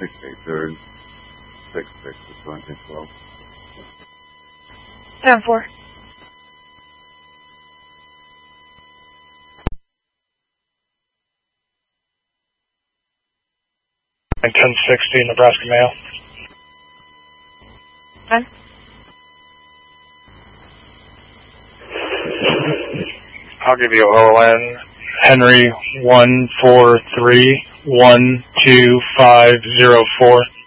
683rd, 66 to 2012. 10-4. And 1060 Nebraska Mail. 10. I'll give you OLN Henry 143-12504.